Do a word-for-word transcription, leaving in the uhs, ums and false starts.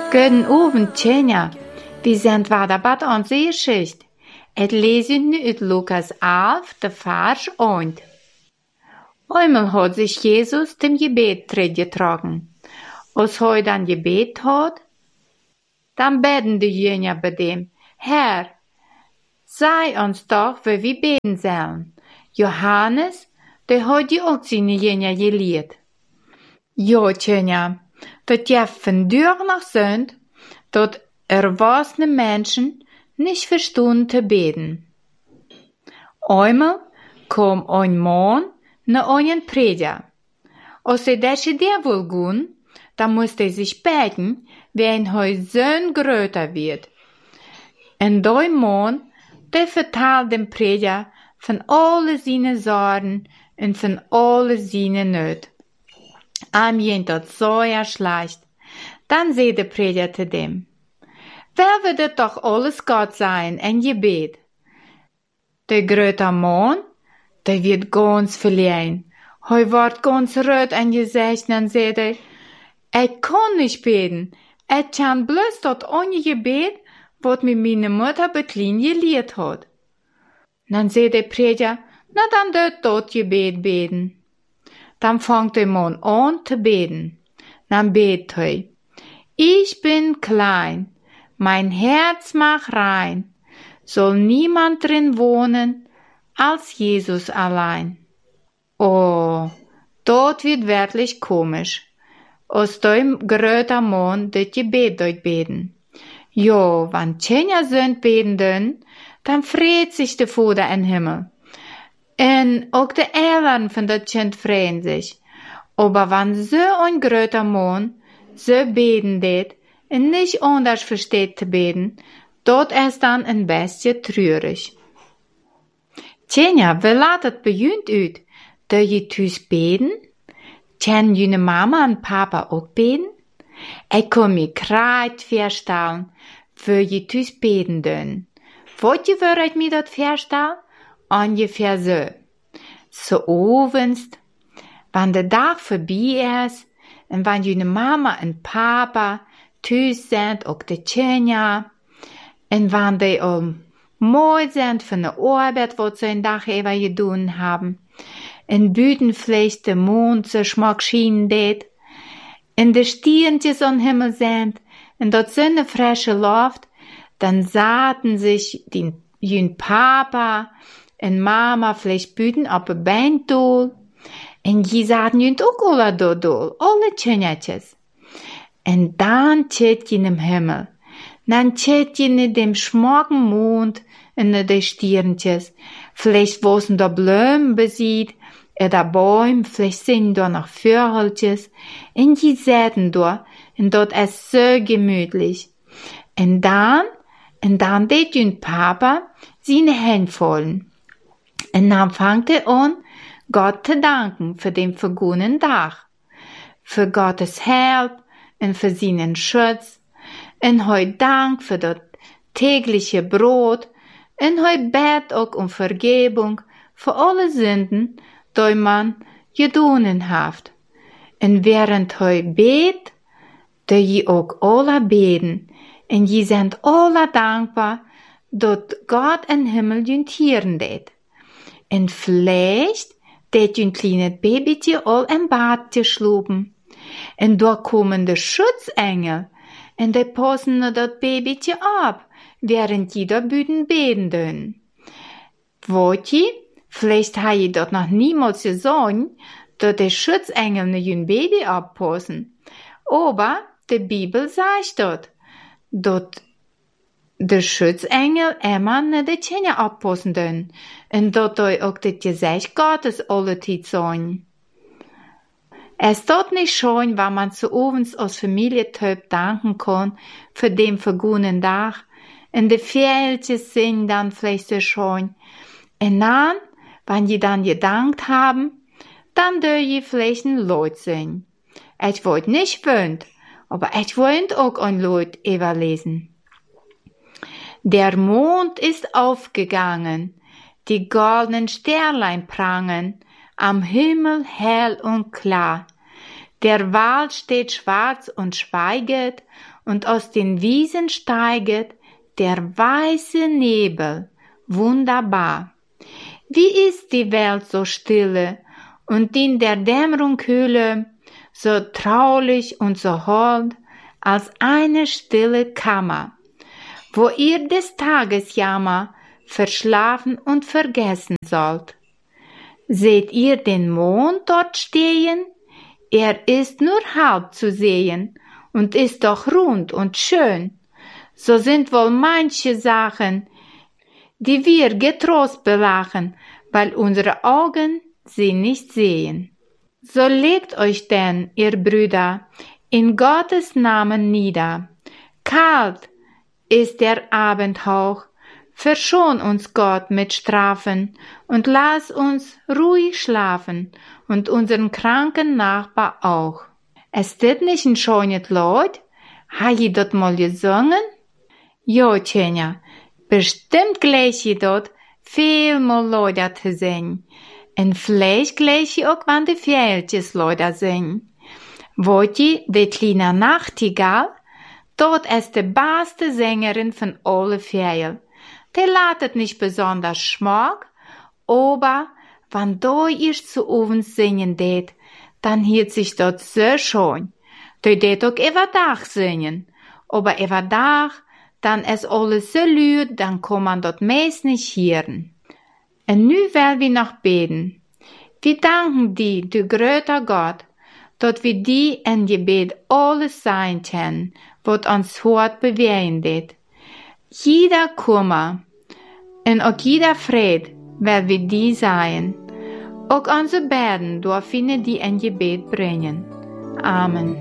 Guten Abend, Tjenja. Vi sind wieder bei unserer Geschichte. Et lesen nu uit Lukas elf, de vers één. Einmal hat sich Jesus dem Gebet getragen. Als hij dan Gebet hat, dann beten die Jünger bei dem, Herr, sei uns doch, wie wir beten sollen. Johannes, der hat die auch seine Jünger gelehrt. Ja, Tjenja, dat je vandaag nog sind, dat erwachsene Menschen nicht verstehen zu beten. Einmal kam ein Mann nach einem Prediger. Als er das der wohl gehen, dann musste er sich beten, wenn er so größer wird. Und der Mann, der vertelt dem Prediger von alle seine Sorgen und von alle seine Nöte. Am jeden Tag so er schlecht. Dann sagt der Prediger zu dem, wer wird es doch alles Gott sein, ein Gebet? Der große Mann, der wird ganz verliehen. Er wird ganz rot an Gesicht und sagt er, ich kann nicht beten. Ich kann bloß dort ohne Gebet, was mir meine Mutter betlin gelehrt hat. Dann sagt der Prediger, na dann dort dort Gebet beten. Dann fängt der Mann an zu beten. Dann betet er, ich bin klein, mein Herz macht rein, soll niemand drin wohnen, als Jesus allein. Oh, dort wird wirklich komisch. Aus dem größten Mann das Gebet dort beten. Jo, wenn Tjenja sind beten dürfen, dann freut sich der Vater im Himmel. Und auch die Eltern von das Kind freuen sich. Aber wenn so ein größer Mann so beten det, und nicht anders versteht zu beten, dort ist dann ein bisschen traurig. Tjenja, wie laat het bij junt uit? Dat je thuis beten? Kennen jullie Mama und Papa auch beten? Ich kann mir gerade vorstellen, wie je thuis beten dürfen. Wat je würdet mir dat vorstellen? Ungefähr so. So abends, wenn der Tag vorbei ist, und wenn jullie Mama und Papa thuis sind, auch die Tjenja, und wenn die um mooi sind von der Arbeit, was sie einen Tag über getan haben, und büten vielleicht der Mond so schmack schienen det, und die Stierntjes am Himmel sind, und dort so eine frische Luft, dann sahen sich die jün Papa und Mama vielleicht büten auf ein Beintuhl, und die sahen jün auch alle dort, alle Tjenjatjes. Und dann tät ihn im Himmel, dann tät ihn in dem schmacken Mond und in den Stierntjes, vielleicht wosen da Blumen besieht, oder Bäume, vielleicht sind da noch Vögeltjes, und die säten da, und dort ist so gemütlich. Und dann, und dann det jün Papa seine Hände fallen. Und dann fängt er an, Gott zu danken für den vergangenen Tag, für Gottes Hilfe und für seinen Schutz, und heute Dank für das tägliche Brot, und heute bet auch um Vergebung für alle Sünden, die man getan hat. Und während heute bet, die je auch alle beten, und je sind alle dankbar, dass Gott im Himmel jüntieren det. Und vielleicht det jün kleine Babytje all im Bad geschlafen. Und da kommen die Schutzengel, und die passen das Babytje ab, während die da büten beten dürfen. Wollt ihr? Vielleicht habe ich dort noch niemals gesagt, dass die Schutzengel ne jün Baby abpassen. Aber die Bibel sagt dort, dass die Schutzengel immer ne die Tjenja abpassen dürfen. Und dass die auch das Gesicht Gottes alle Zeit sagen. Es ist dort nicht schön, wenn man zu abends als Familientyp danken kann für den vergangenen Tag. Und die Vögeltjes singen dann vielleicht so schön. Und dann, wenn die dann gedankt haben, dann dürfen die vielleicht ein Lied singen. Ich wollte nicht wöhnt, aber ich wollte auch ein Lied überlesen. Der Mond ist aufgegangen, die goldenen Sternlein prangen, am Himmel hell und klar. Der Wald steht schwarz und schweiget, und aus den Wiesen steiget der weiße Nebel, wunderbar. Wie ist die Welt so stille und in der Dämmerung Höhle, so traulich und so hold, als eine stille Kammer, wo ihr des Tages Jammer verschlafen und vergessen sollt. Seht ihr den Mond dort stehen? Er ist nur halb zu sehen und ist doch rund und schön. So sind wohl manche Sachen, die wir getrost belachen, weil unsere Augen sie nicht sehen. So legt euch denn, ihr Brüder, in Gottes Namen nieder. Kalt ist der Abendhauch, verschon uns Gott mit Strafen und lass uns ruhig schlafen und unseren kranken Nachbar auch. Ist dit nicht ein schönes Lied? Ha je dort mal gesungen? Jo, Tjenja, bestimmt gleich je dort viel mal Lieder zu singen. En vielleicht gleich je auch, wann die Viereltjes Lieder singen. Wollt ihr, die kleine Nachtigall? Dort ist die beste Sängerin von alle Vierel. Die latet nicht besonders schmack, aber wenn du ihr zu oben singen det, dann hielt sich dort so schön. Du det auch über Dach singen, aber über Dach, dann ist alles so laut, dann kann man dort meist nicht hören. Und nu will wir noch beten. Wir danken dir, du größter Gott, dort wir die in Gebet alles sein können, was uns hart bewegen det. Jeder Kummer und auch jeder Fried will wir die sein. Auch unsere Beten dürfen die in Gebet bringen. Amen.